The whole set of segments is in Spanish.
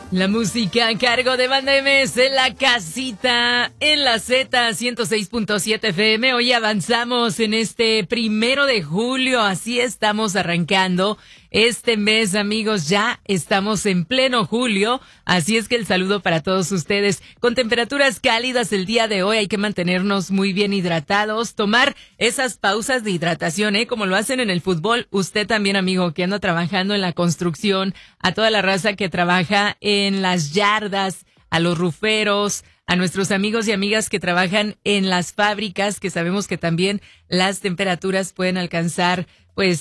La música a cargo de Banda MS en la casita, en la Z 106.7 FM. Hoy avanzamos en este 1 de julio, así estamos arrancando este mes, amigos. Ya estamos en pleno julio, así es que el saludo para todos ustedes. Con temperaturas cálidas el día de hoy, hay que mantenernos muy bien hidratados, tomar esas pausas de hidratación, como lo hacen en el fútbol. Usted también, amigo, que anda trabajando en la construcción, a toda la raza que trabaja en las yardas, a los ruferos, a nuestros amigos y amigas que trabajan en las fábricas, que sabemos que también las temperaturas pueden alcanzar pues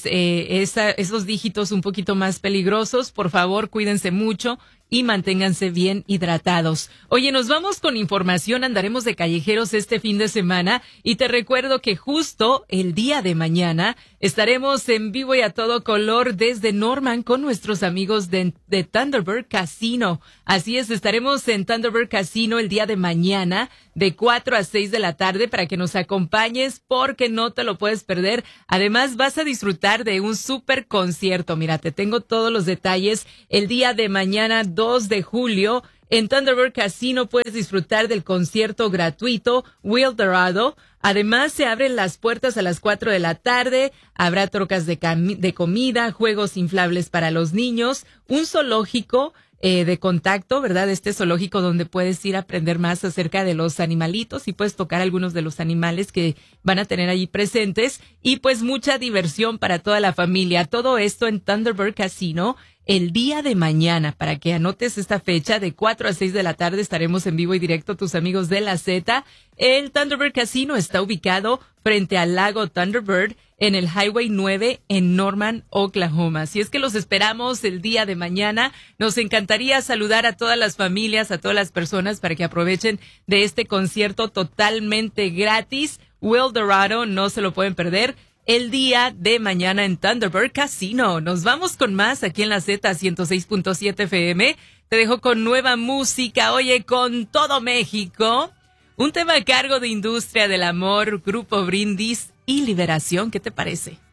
esos dígitos un poquito más peligrosos. Por favor, cuídense mucho y manténganse bien hidratados. Oye, nos vamos con información, andaremos de callejeros este fin de semana y te recuerdo que justo el día de mañana estaremos en vivo y a todo color desde Norman con nuestros amigos de Thunderbird Casino. Así es, estaremos en Thunderbird Casino el día de mañana de 4 a 6 de la tarde para que nos acompañes porque no te lo puedes perder. Además, vas a disfrutar de un súper concierto. Mira, te tengo todos los detalles. El día de mañana, 2 de julio, en Thunderbird Casino puedes disfrutar del concierto gratuito Will Dorado. Además, se abren las puertas a las 4 de la tarde. Habrá trocas de comida, juegos inflables para los niños, un zoológico de contacto, ¿verdad? Este zoológico donde puedes ir a aprender más acerca de los animalitos y puedes tocar algunos de los animales que van a tener allí presentes y pues mucha diversión para toda la familia. Todo esto en Thunderbird Casino el día de mañana, para que anotes esta fecha de 4 a 6 de la tarde estaremos en vivo y directo tus amigos de la Z. El Thunderbird Casino está ubicado frente al lago Thunderbird en el Highway 9 en Norman, Oklahoma. Así es que los esperamos el día de mañana. Nos encantaría saludar a todas las familias, a todas las personas para que aprovechen de este concierto totalmente gratis. Will Dorado, no se lo pueden perder. El día de mañana en Thunderbird Casino. Nos vamos con más aquí en la Z 106.7 FM. Te dejo con nueva música. Oye, con todo México. Un tema a cargo de Industria del Amor, Grupo Brindis y Liberación. ¿Qué te parece?